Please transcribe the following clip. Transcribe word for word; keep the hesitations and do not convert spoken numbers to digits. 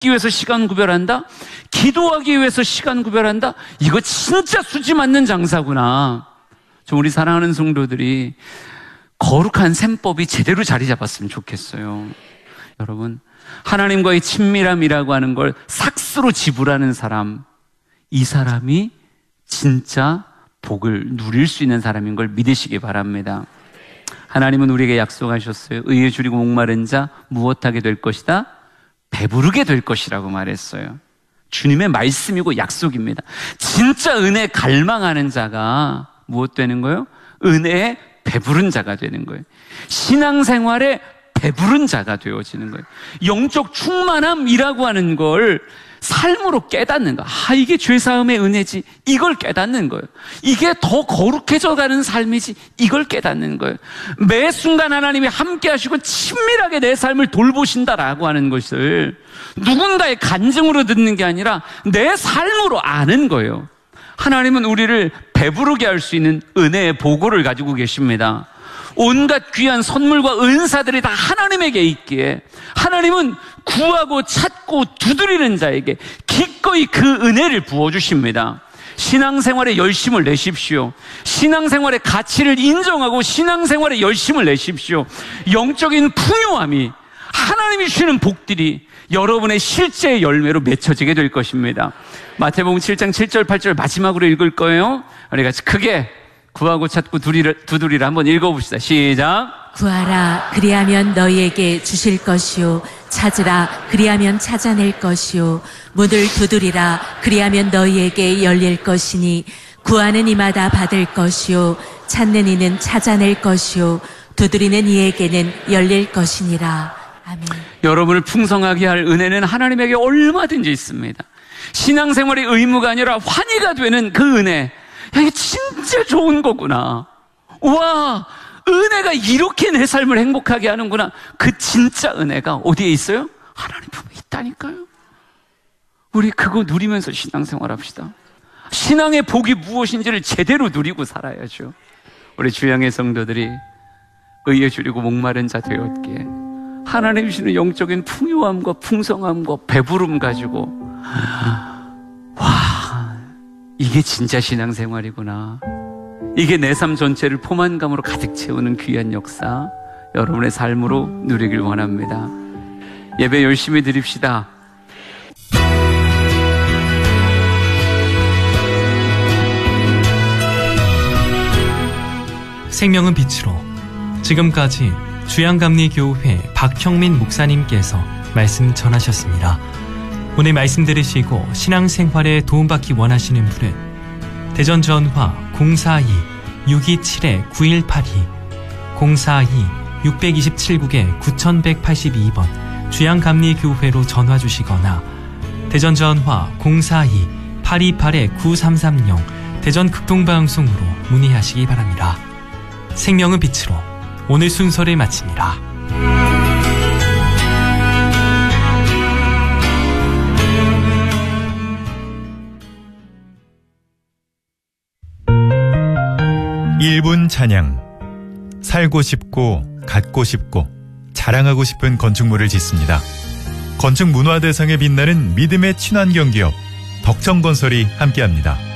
위해서 시간 구별한다? 기도하기 위해서 시간 구별한다? 이거 진짜 수지 맞는 장사구나. 좀 우리 사랑하는 성도들이 거룩한 셈법이 제대로 자리 잡았으면 좋겠어요. 여러분, 하나님과의 친밀함이라고 하는 걸 삭스로 지불하는 사람, 이 사람이 진짜 복을 누릴 수 있는 사람인 걸 믿으시기 바랍니다. 하나님은 우리에게 약속하셨어요. 의에 줄이고 목마른 자 무엇하게 될 것이다? 배부르게 될 것이라고 말했어요. 주님의 말씀이고 약속입니다. 진짜 은혜 갈망하는 자가 무엇 되는 거예요? 은혜에 배부른 자가 되는 거예요. 신앙생활에 배부른 자가 되어지는 거예요. 영적 충만함이라고 하는 걸 삶으로 깨닫는 거. 아, 이게 죄사함의 은혜지. 이걸 깨닫는 거예요. 이게 더 거룩해져 가는 삶이지. 이걸 깨닫는 거예요. 매 순간 하나님이 함께 하시고 친밀하게 내 삶을 돌보신다라고 하는 것을 누군가의 간증으로 듣는 게 아니라 내 삶으로 아는 거예요. 하나님은 우리를 배부르게 할 수 있는 은혜의 보고를 가지고 계십니다. 온갖 귀한 선물과 은사들이 다 하나님에게 있기에 하나님은 구하고 찾고 두드리는 자에게 기꺼이 그 은혜를 부어주십니다. 신앙생활에 열심을 내십시오. 신앙생활의 가치를 인정하고 신앙생활에 열심을 내십시오. 영적인 풍요함이 하나님이 주시는 복들이 여러분의 실제의 열매로 맺혀지게 될 것입니다. 마태복음 칠 장 칠 절 팔 절 마지막으로 읽을 거예요. 우리 같이 크게 구하고 찾고 두드리라, 두드리라 한번 읽어봅시다. 시작. 구하라 그리하면 너희에게 주실 것이요 찾으라 그리하면 찾아낼 것이요 문을 두드리라 그리하면 너희에게 열릴 것이니 구하는 이마다 받을 것이요 찾는 이는 찾아낼 것이요 두드리는 이에게는 열릴 것이니라. 아멘. 여러분을 풍성하게 할 은혜는 하나님에게 얼마든지 있습니다. 신앙생활의 의무가 아니라 환희가 되는 그 은혜, 야, 이게 진짜 좋은 거구나. 와, 은혜가 이렇게 내 삶을 행복하게 하는구나. 그 진짜 은혜가 어디에 있어요? 하나님 품에 있다니까요. 우리 그거 누리면서 신앙생활 합시다. 신앙의 복이 무엇인지를 제대로 누리고 살아야죠. 우리 주양의 성도들이 의에 줄이고 목마른 자 되었기에 하나님 주시는 영적인 풍요함과 풍성함과 배부름 가지고 와, 이게 진짜 신앙생활이구나. 이게 내 삶 전체를 포만감으로 가득 채우는 귀한 역사 여러분의 삶으로 누리길 원합니다. 예배 열심히 드립시다. 생명은 빛으로. 지금까지 주양감리교회 박형민 목사님께서 말씀 전하셨습니다. 오늘 말씀 들으시고 신앙생활에 도움받기 원하시는 분은 대전 전화 공사이 육이칠 구일팔이 공사이 육이칠 구 구천백팔십이 번 주양감리교회로 전화 주시거나 대전 전화 공사이 팔이팔 구삼삼공 대전 극동방송으로 문의하시기 바랍니다. 생명은 빛으로 오늘 순서를 마칩니다. 일 분 찬양. 살고 싶고 갖고 싶고 자랑하고 싶은 건축물을 짓습니다. 건축 문화 대상에 빛나는 믿음의 친환경 기업 덕정건설이 함께합니다.